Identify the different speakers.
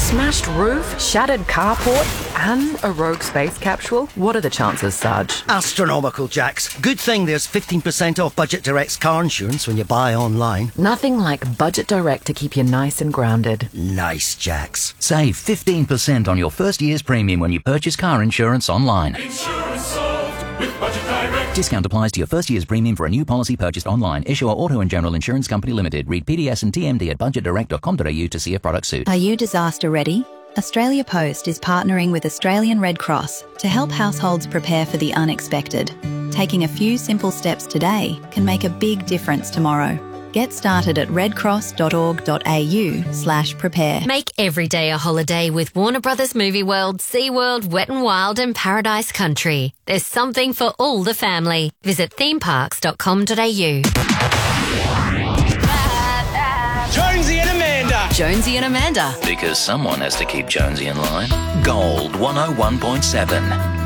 Speaker 1: smashed roof, shattered carport, and a rogue space capsule? What are the chances, Sarge?
Speaker 2: Astronomical, Jax. Good thing there's 15% off Budget Direct's car insurance when you buy online.
Speaker 1: Nothing like Budget Direct to keep you nice and grounded.
Speaker 2: Nice, Jax.
Speaker 3: Save 15% on your first year's premium when you purchase car insurance online.
Speaker 4: Insurance solved with Budget Direct.
Speaker 3: Discount applies to your first year's premium for a new policy purchased online. Issuer Auto and General Insurance Company Limited. Read PDS and TMD at budgetdirect.com.au to see if product suit.
Speaker 5: Are you disaster ready? Australia Post is partnering with Australian Red Cross to help households prepare for the unexpected. Taking a few simple steps today can make a big difference tomorrow. Get started at redcross.org.au/prepare.
Speaker 6: Make every day a holiday with Warner Brothers Movie World, SeaWorld, Wet n Wild and Paradise Country. There's something for all the family. Visit themeparks.com.au.
Speaker 7: Jonesy and Amanda.
Speaker 6: Jonesy and Amanda.
Speaker 3: Because someone has to keep Jonesy in line. Gold 101.7.